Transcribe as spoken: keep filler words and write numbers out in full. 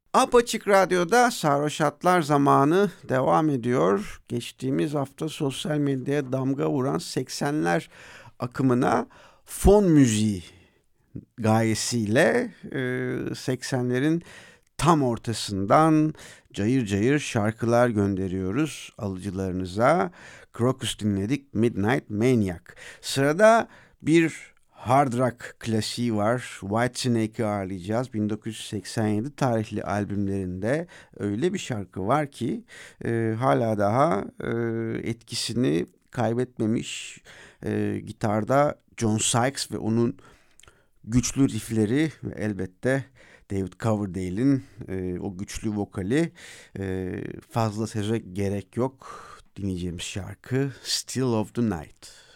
Apaçık Radyo'da Sarhoş Atlar zamanı devam ediyor. Geçtiğimiz hafta sosyal medyaya damga vuran seksenler akımına fon müziği gayesiyle e, seksenlerin tam ortasından cayır cayır şarkılar gönderiyoruz alıcılarınıza. Crocus dinledik, Midnight Maniac. Sırada bir hard rock klasiği var. Whitesnake'i ağırlayacağız. bin dokuz yüz seksen yedi tarihli albümlerinde öyle bir şarkı var ki e, hala daha e, etkisini kaybetmemiş. E, gitarda John Sykes ve onun güçlü riffleri ve elbette David Coverdale'in e, o güçlü vokali, e, fazla söze gerek yok. Dinleyeceğimiz şarkı Still of the Night.